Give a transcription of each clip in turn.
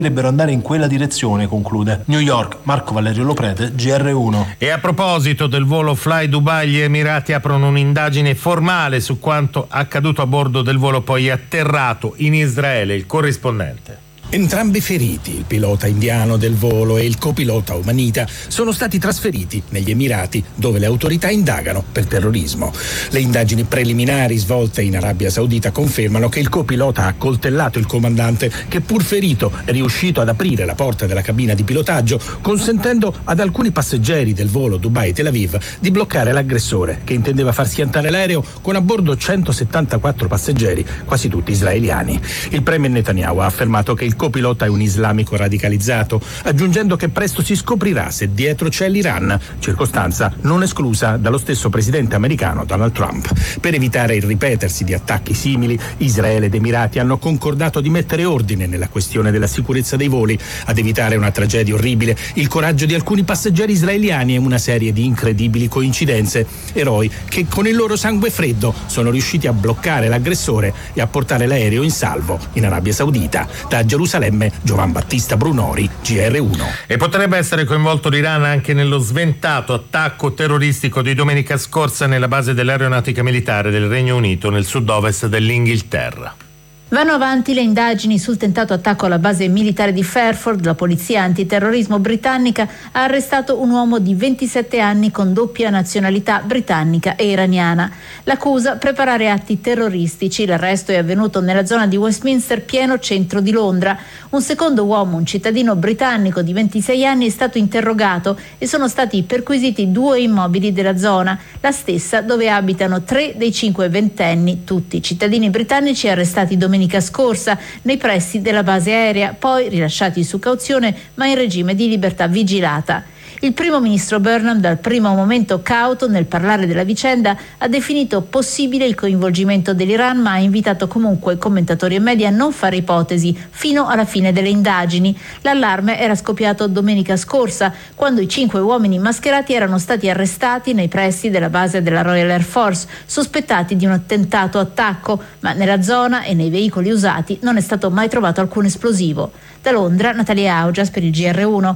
Dovrebbero andare in quella direzione, conclude. New York, Marco Valerio Loprete, GR1. E a proposito del volo Fly Dubai, gli Emirati aprono un'indagine formale su quanto accaduto a bordo del volo poi atterrato in Israele. Il corrispondente. Entrambi feriti, il pilota indiano del volo e il copilota omanita, sono stati trasferiti negli Emirati, dove le autorità indagano per terrorismo. Le indagini preliminari svolte in Arabia Saudita confermano che il copilota ha accoltellato il comandante, che pur ferito è riuscito ad aprire la porta della cabina di pilotaggio, consentendo ad alcuni passeggeri del volo Dubai-Tel Aviv di bloccare l'aggressore, che intendeva far schiantare l'aereo con a bordo 174 passeggeri, quasi tutti israeliani. Il premier Netanyahu ha affermato che il copilota è un islamico radicalizzato, aggiungendo che presto si scoprirà se dietro c'è l'Iran, circostanza non esclusa dallo stesso presidente americano Donald Trump. Per evitare il ripetersi di attacchi simili, Israele ed Emirati hanno concordato di mettere ordine nella questione della sicurezza dei voli, ad evitare una tragedia orribile, il coraggio di alcuni passeggeri israeliani e una serie di incredibili coincidenze, eroi che con il loro sangue freddo sono riusciti a bloccare l'aggressore e a portare l'aereo in salvo in Arabia Saudita. Da Gerusalemme, Giovan Battista Brunori, GR1. E potrebbe essere coinvolto l'Iran anche nello sventato attacco terroristico di domenica scorsa nella base dell'aeronautica militare del Regno Unito nel sud-ovest dell'Inghilterra. Vanno avanti le indagini sul tentato attacco alla base militare di Fairford. La polizia antiterrorismo britannica ha arrestato un uomo di 27 anni con doppia nazionalità britannica e iraniana. L'accusa: preparare atti terroristici. L'arresto è avvenuto nella zona di Westminster, pieno centro di Londra. Un secondo uomo, un cittadino britannico di 26 anni, è stato interrogato e sono stati perquisiti 2 immobili della zona, la stessa dove abitano 3 dei 5 ventenni, tutti cittadini britannici, arrestati domenica scorsa nei pressi della base aerea, poi rilasciati su cauzione ma in regime di libertà vigilata. Il primo ministro Burnham, dal primo momento cauto nel parlare della vicenda, ha definito possibile il coinvolgimento dell'Iran, ma ha invitato comunque commentatori e media a non fare ipotesi fino alla fine delle indagini. L'allarme era scoppiato domenica scorsa, quando i 5 uomini mascherati erano stati arrestati nei pressi della base della Royal Air Force, sospettati di un tentato attacco, ma nella zona e nei veicoli usati non è stato mai trovato alcun esplosivo. Da Londra, Natalia Augias per il GR1.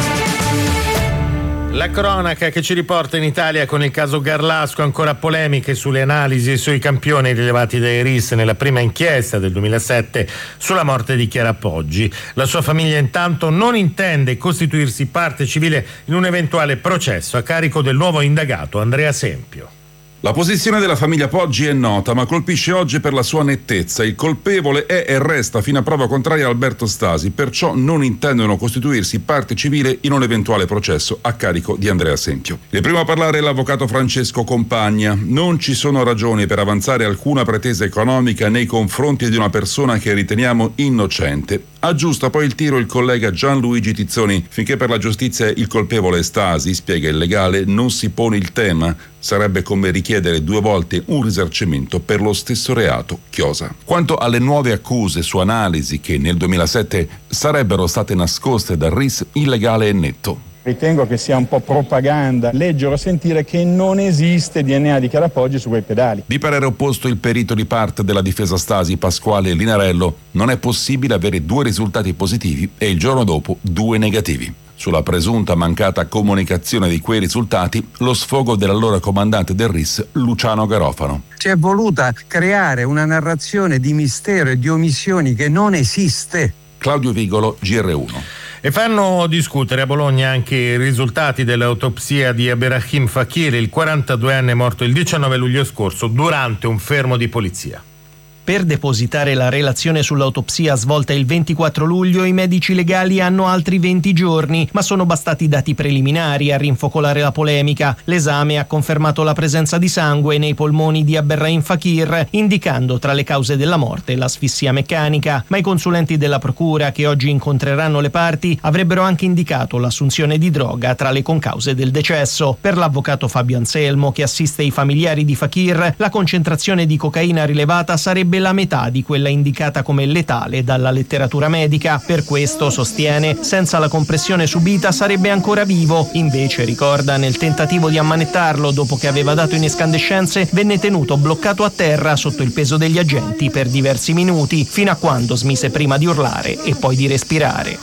La cronaca che ci riporta in Italia con il caso Garlasco, ancora polemiche sulle analisi e sui campioni rilevati dai RIS nella prima inchiesta del 2007 sulla morte di Chiara Poggi. La sua famiglia intanto non intende costituirsi parte civile in un eventuale processo a carico del nuovo indagato Andrea Sempio. La posizione della famiglia Poggi è nota, ma colpisce oggi per la sua nettezza. Il colpevole è e resta fino a prova contraria Alberto Stasi, perciò non intendono costituirsi parte civile in un eventuale processo a carico di Andrea Sempio. Il primo a parlare è l'avvocato Francesco Compagna. Non ci sono ragioni per avanzare alcuna pretesa economica nei confronti di una persona che riteniamo innocente. Aggiusta poi il tiro il collega Gianluigi Tizzoni. Finché per la giustizia il colpevole è Stasi, spiega il legale, non si pone il tema. Sarebbe come richiedere 2 volte un risarcimento per lo stesso reato, chiosa. Quanto alle nuove accuse su analisi che nel 2007 sarebbero state nascoste dal RIS, il legale è netto. Ritengo che sia un po' propaganda leggere o sentire che non esiste DNA di Chiara Poggi su quei pedali. Di parere opposto il perito di parte della difesa Stasi, Pasquale Linarello. Non è possibile avere 2 risultati positivi e il giorno dopo 2 negativi. Sulla presunta mancata comunicazione di quei risultati, lo sfogo dell'allora comandante del RIS, Luciano Garofano. Si è voluta creare una narrazione di mistero e di omissioni che non esiste. Claudio Vigolo, GR1. E fanno discutere a Bologna anche i risultati dell'autopsia di Abderrahim Fakir, il 42enne morto il 19 luglio scorso durante un fermo di polizia. Per depositare la relazione sull'autopsia svolta il 24 luglio i medici legali hanno altri 20 giorni, ma sono bastati dati preliminari a rinfocolare la polemica. L'esame ha confermato la presenza di sangue nei polmoni di Abderrahim Fakir, indicando tra le cause della morte l'asfissia meccanica, ma i consulenti della procura che oggi incontreranno le parti avrebbero anche indicato l'assunzione di droga tra le concause del decesso. Per l'avvocato Fabio Anselmo, che assiste i familiari di Fakir, la concentrazione di cocaina rilevata sarebbe la metà di quella indicata come letale dalla letteratura medica. Per questo, sostiene, senza la compressione subita sarebbe ancora vivo. Invece, ricorda, nel tentativo di ammanettarlo dopo che aveva dato in escandescenze, venne tenuto bloccato a terra sotto il peso degli agenti per diversi minuti, fino a quando smise prima di urlare e poi di respirare.